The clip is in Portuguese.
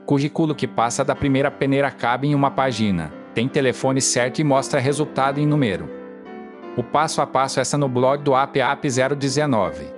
Currículo que passa da primeira peneira cabe em uma página, tem telefone certo e mostra resultado em número. O passo a passo está no blog do APAP 019.